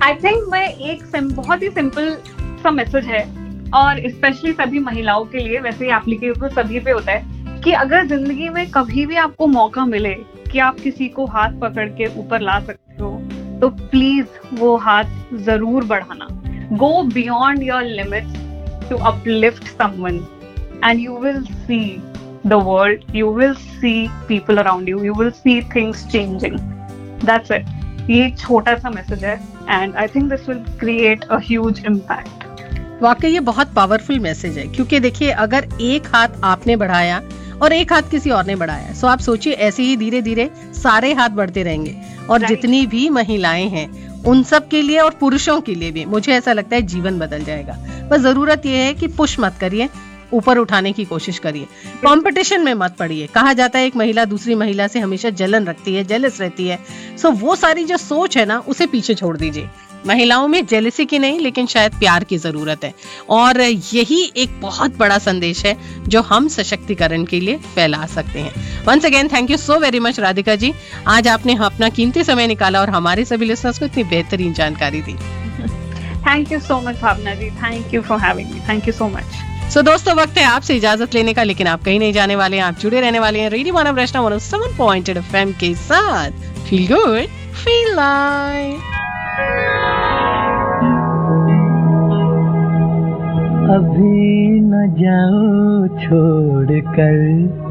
I think मैं एक बहुत ही सिंपल सा मैसेज है, और स्पेशली सभी महिलाओं के लिए, वैसे ही एप्लीकेबल सभी पे होता है, कि अगर जिंदगी में कभी भी आपको मौका मिले कि आप किसी को हाथ पकड़ के ऊपर ला सकते हो, तो प्लीज वो हाथ जरूर बढ़ाना. Go beyond your limits to uplift someone, and you will see the world, you will see people around you, you will see things changing. That's it. ये छोटा सा मैसेज है, and I think this will create a huge impact. वाकई ये बहुत powerful message है, क्योंकि देखिए अगर एक हाथ आपने बढ़ाया और एक हाथ किसी और ने बढ़ाया, सो आप सोचिए ऐसे ही धीरे धीरे सारे हाथ बढ़ते रहेंगे, और जितनी भी महिलाएं हैं उन सब के लिए और पुरुषों के लिए भी मुझे ऐसा लगता है जीवन बदल जाएगा. बस जरूरत ये है कि पुश मत करिए, ऊपर उठाने की कोशिश करिए, कंपटीशन में मत पड़िए. कहा जाता है एक महिला दूसरी महिला से हमेशा जलन रखती है, जेलस रहती है. सो वो सारी जो सोच है ना, उसे पीछे छोड़ दीजिए. महिलाओं में जेलसी की नहीं, लेकिन शायद प्यार की जरूरत है, और यही एक बहुत बड़ा संदेश है जो हम सशक्तिकरण के लिए फैला सकते हैं. Once again thank you so very much Radhika ji. आज आपने अपना कीमती समय निकाला और हमारे सभी लिसनर्स को इतनी बेहतरीन जानकारी दी. Thank you so much Bhavna ji, thank you for having me, thank you so much. सो दोस्तों, वक्त है आपसे इजाजत लेने का, लेकिन आप कहीं नहीं जाने वाले हैं. आप जुड़े रहने वाले हैं रेडियो मानव रचना 107.8 FM के साथ. Feel good, feel like. अभी न जाओ छोड़ कर